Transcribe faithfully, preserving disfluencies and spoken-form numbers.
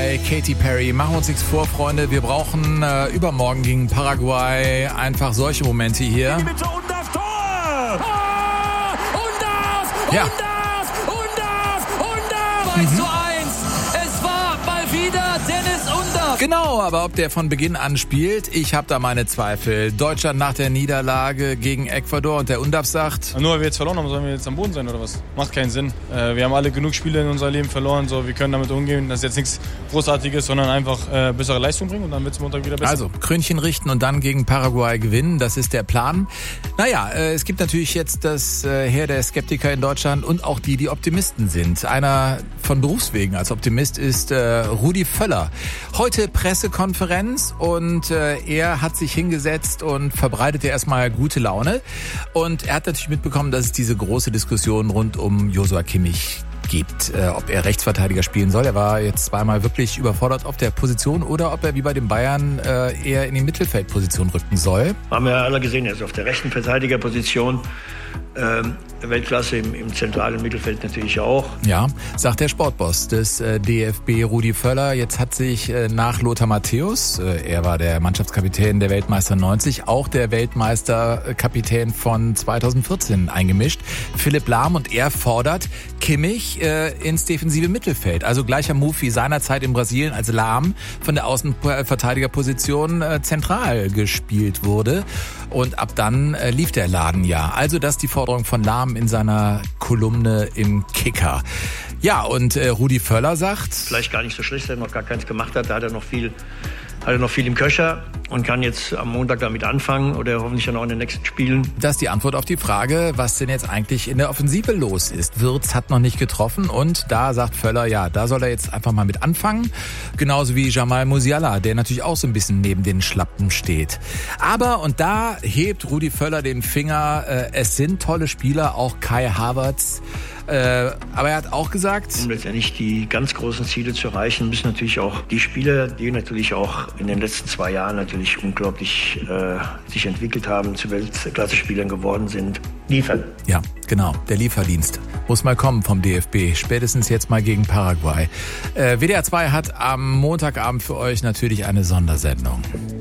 bei Katy Perry. Machen wir uns nichts vor, Freunde. Wir brauchen äh, übermorgen gegen Paraguay einfach solche Momente hier. In die Mitte und das Tor! Ah, und das! Ja. Und das! Und das! Und das! eins zu eins! Es war mal wieder Dennis Undaff! Genau, aber ob der von Beginn an spielt, ich habe da meine Zweifel. Deutschland nach der Niederlage gegen Ecuador und der Undaff sagt... Nur weil wir jetzt verloren haben, sollen wir jetzt am Boden sein oder was? Macht keinen Sinn. Äh, wir haben alle genug Spiele in unserem Leben verloren, so, wir können damit umgehen. Das ist jetzt nichts Großartiges, sondern einfach äh, bessere Leistung bringen und dann wird es Montag wieder besser. Also, Krönchen richten und dann gegen Paraguay gewinnen, das ist der Plan. Naja, äh, es gibt natürlich jetzt das äh, Heer der Skeptiker in Deutschland und auch die, die Optimisten sind. Einer von Berufswegen als Optimist ist äh, Rudi Völler. Heute Pressekonferenz und äh, er hat sich hingesetzt und verbreitete erstmal gute Laune. Und er hat natürlich mitbekommen, dass es diese große Diskussion rund um Joshua Kimmich gibt, äh, ob er Rechtsverteidiger spielen soll. Er war jetzt zweimal wirklich überfordert auf der Position oder ob er wie bei den Bayern äh, eher in die Mittelfeldposition rücken soll. Haben wir ja alle gesehen, er ist auf der rechten Verteidigerposition. Ähm, Weltklasse im, im zentralen Mittelfeld natürlich auch. Ja, sagt der Sportboss des äh, D F B, Rudi Völler. Jetzt hat sich äh, nach Lothar Matthäus, äh, er war der Mannschaftskapitän der Weltmeister neunzig, auch der Weltmeisterkapitän von zweitausendvierzehn eingemischt, Philipp Lahm, und er fordert Kimmich äh, ins defensive Mittelfeld. Also gleicher Move wie seinerzeit in Brasilien, als Lahm von der Außenverteidigerposition äh, zentral gespielt wurde. Und ab dann äh, lief der Laden ja. Also das ist die Forderung von Lahm in seiner Kolumne im Kicker. Ja, und äh, Rudi Völler sagt... Vielleicht gar nicht so schlecht, dass er noch gar keins gemacht hat. Da hat er noch viel, hat er noch viel im Köcher und kann jetzt am Montag damit anfangen oder hoffentlich dann auch in den nächsten Spielen. Das ist die Antwort auf die Frage, was denn jetzt eigentlich in der Offensive los ist. Wirtz hat noch nicht getroffen und da sagt Völler, ja, da soll er jetzt einfach mal mit anfangen. Genauso wie Jamal Musiala, der natürlich auch so ein bisschen neben den Schlappen steht. Aber, und da hebt Rudi Völler den Finger, äh, es sind tolle Spieler, auch Kai Havertz. Äh, aber er hat auch gesagt... Um letztendlich die ganz großen Ziele zu erreichen, müssen natürlich auch die Spieler, die natürlich auch in den letzten zwei Jahren natürlich unglaublich äh, sich entwickelt haben, zu Weltklasse-Spielern geworden sind, liefern. Ja, genau. Der Lieferdienst muss mal kommen vom D F B. Spätestens jetzt mal gegen Paraguay. Äh, W D R zwei hat am Montagabend für euch natürlich eine Sondersendung.